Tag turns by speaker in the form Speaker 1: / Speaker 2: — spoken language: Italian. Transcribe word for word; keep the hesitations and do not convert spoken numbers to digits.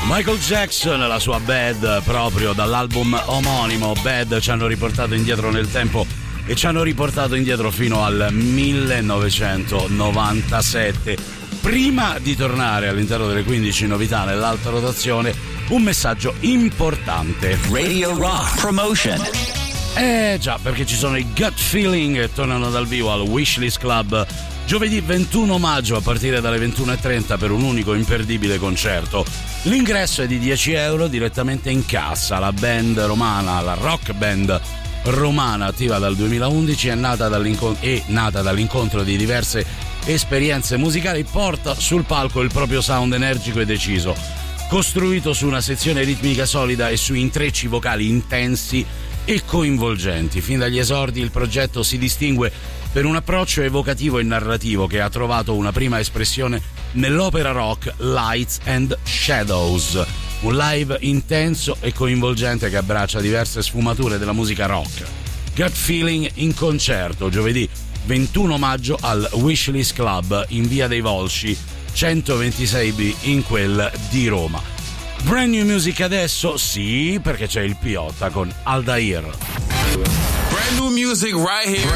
Speaker 1: Michael Jackson, la sua Bad, proprio dall'album omonimo Bad, ci hanno riportato indietro nel tempo e ci hanno riportato indietro fino al millenovecentonovantasette. Prima di tornare all'interno delle quindici novità nell'alta rotazione, un messaggio importante.
Speaker 2: Radio Rock Promotion.
Speaker 1: Eh già, perché ci sono i Gut Feeling che tornano dal vivo al Wishlist Club giovedì ventuno maggio a partire dalle ventuno e trenta per un unico imperdibile concerto. L'ingresso è di dieci euro direttamente in cassa. La band romana, la rock band romana attiva dal duemilaundici, è nata dall'incontro, è nata dall'incontro di diverse esperienze musicali, porta sul palco il proprio sound energico e deciso, costruito su una sezione ritmica solida e su intrecci vocali intensi e coinvolgenti. Fin dagli esordi il progetto si distingue per un approccio evocativo e narrativo che ha trovato una prima espressione nell'opera rock Lights and Shadows, un live intenso e coinvolgente che abbraccia diverse sfumature della musica rock. Gut Feeling in concerto giovedì ventuno maggio al Wishlist Club in via dei Volsci centoventisei B in quel di Roma. Brand new music adesso, sì, perché c'è il Piotta con Aldair.
Speaker 3: Brand new music right here.